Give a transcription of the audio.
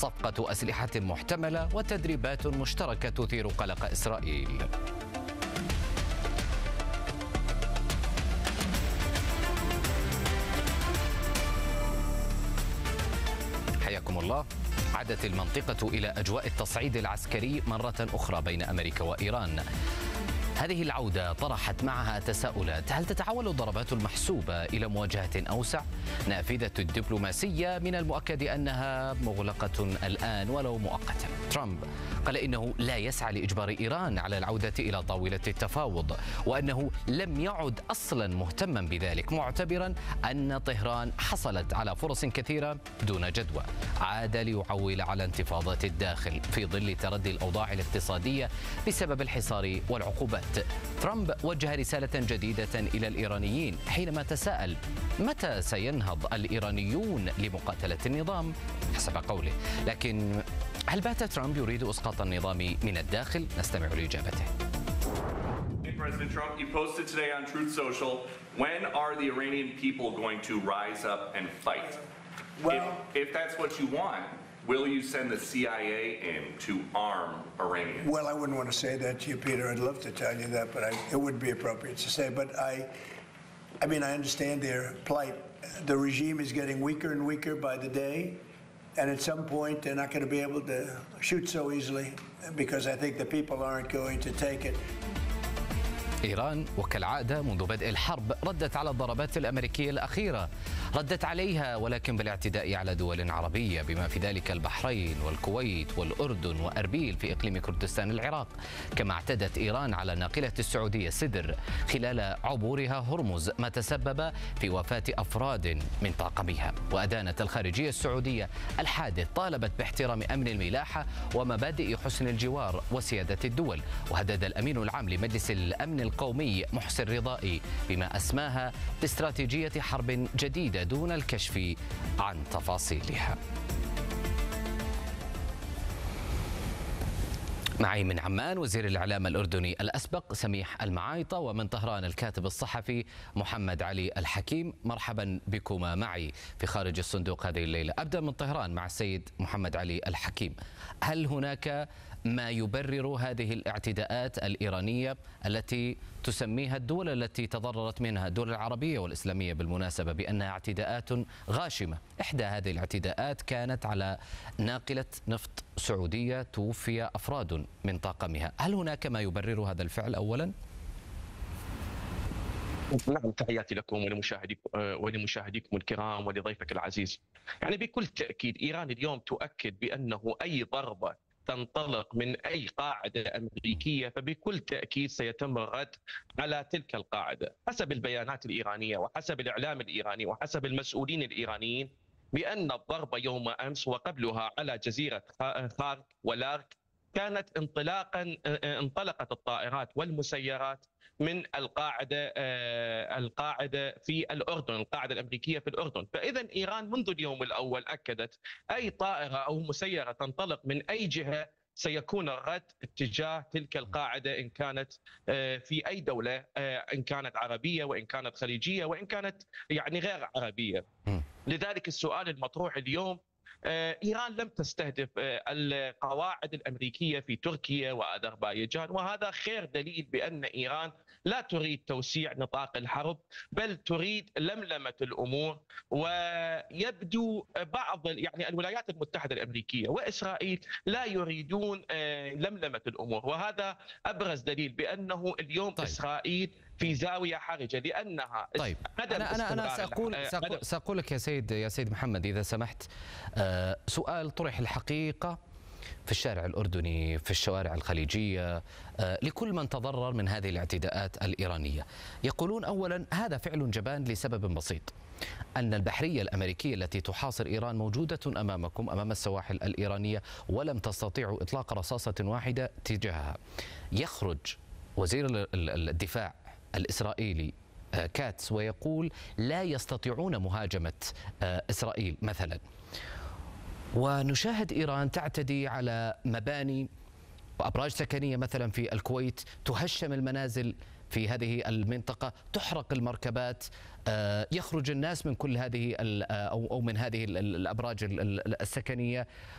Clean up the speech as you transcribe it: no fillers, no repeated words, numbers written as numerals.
صفقة أسلحة محتملة وتدريبات مشتركة تثير قلق إسرائيل. حياكم الله. عادت المنطقة إلى أجواء التصعيد العسكري مرة أخرى بين أمريكا وإيران. هذه العودة طرحت معها تساؤلات: هل تتحول الضربات المحسوبة إلى مواجهة أوسع؟ نافذة الدبلوماسية من المؤكد أنها مغلقة الآن ولو مؤقتا. ترامب قال إنه لا يسعى لإجبار إيران على العودة إلى طاولة التفاوض، وأنه لم يعد أصلا مهتما بذلك، معتبرا أن طهران حصلت على فرص كثيرة دون جدوى. عاد ليعول على انتفاضات الداخل في ظل تردي الأوضاع الاقتصادية بسبب الحصار والعقوبات. ترامب وجه رسالة جديدة إلى الإيرانيين حينما تساءل: متى سينهض الإيرانيون لمقاتلة النظام؟ حسب قوله. لكن هل بات ترامب يريد إسقاط النظام من الداخل؟ نستمع لإجابته. President Trump, you posted today on Truth Social, when are the Iranian people going to rise up and fight? Well, if that's what you want, will you send the CIA in to arm Iranians? Well, I wouldn't want to say that to you, Peter. I'd love to tell you that, but it wouldn't be appropriate to say. But I mean, I understand their plight. The regime is getting weaker and weaker by the day, and at some point they're not going to be able to shoot so easily because I think the people aren't going to take it. إيران وكالعادة منذ بدء الحرب ردت على الضربات الأمريكية الأخيرة، ردت عليها ولكن بالاعتداء على دول عربية بما في ذلك البحرين والكويت والأردن وأربيل في إقليم كردستان العراق. كما اعتدت إيران على ناقلة السعودية سدر خلال عبورها هرمز، ما تسبب في وفاة أفراد من طاقمها. وأدانت الخارجية السعودية الحادث، طالبت باحترام أمن الملاحة ومبادئ حسن الجوار وسيادة الدول. وهدد الأمين العام لمجلس الأمن القومي محسن رضائي بما أسماها باستراتيجية حرب جديدة دون الكشف عن تفاصيلها. معي من عمان وزير الإعلام الأردني الأسبق سميح المعايطة، ومن طهران الكاتب الصحفي محمد علي الحكيم. مرحبا بكما معي في خارج الصندوق هذه الليلة. أبدأ من طهران مع السيد محمد علي الحكيم. هل هناك ما يبرر هذه الاعتداءات الإيرانية التي تسميها الدول التي تضررت منها الدول العربية والإسلامية بالمناسبة بأنها اعتداءات غاشمة؟ إحدى هذه الاعتداءات كانت على ناقلة نفط سعودية توفي أفراد من طاقمها. هل هناك ما يبرر هذا الفعل أولا؟ نعم، تحياتي لكم ولمشاهديكم الكرام ولضيفك العزيز. يعني بكل تأكيد إيران اليوم تؤكد بأنه أي ضربة تنطلق من أي قاعدة أمريكية فبكل تأكيد سيتم الرد على تلك القاعدة حسب البيانات الإيرانية وحسب الإعلام الإيراني وحسب المسؤولين الإيرانيين، بأن الضربة يوم أمس وقبلها على جزيرة خارك ولارك كانت انطلقت الطائرات والمسيرات من القاعدة في الأردن، القاعدة الأمريكية في الأردن. فإذا إيران منذ اليوم الأول أكدت أي طائرة أو مسيرة تنطلق من أي جهة سيكون الرد اتجاه تلك القاعدة، إن كانت في أي دولة، إن كانت عربية وإن كانت خليجية وإن كانت يعني غير عربية. لذلك السؤال المطروح اليوم: إيران لم تستهدف القواعد الأمريكية في تركيا وأذربيجان، وهذا خير دليل بأن إيران لا تريد توسيع نطاق الحرب بل تريد لملمة الأمور. ويبدو بعض يعني الولايات المتحدة الأمريكية وإسرائيل لا يريدون لملمة الأمور، وهذا أبرز دليل بأنه اليوم إسرائيل في زاوية حرجة لأنها أنا سأقول لك يا سيد محمد إذا سمحت سؤال طرح الحقيقة في الشارع الأردني، في الشوارع الخليجية، لكل من تضرر من هذه الاعتداءات الإيرانية. يقولون أولا هذا فعل جبان لسبب بسيط: أن البحرية الأمريكية التي تحاصر إيران موجودة أمامكم أمام السواحل الإيرانية ولم تستطيعوا إطلاق رصاصة واحدة تجاهها. يخرج وزير الدفاع الإسرائيلي كاتس ويقول لا يستطيعون مهاجمة إسرائيل مثلا، ونشاهد إيران تعتدي على مباني وأبراج سكنية مثلا في الكويت، تهشم المنازل في هذه المنطقة، تحرق المركبات، يخرج الناس من كل هذه أو من هذه الأبراج السكنية،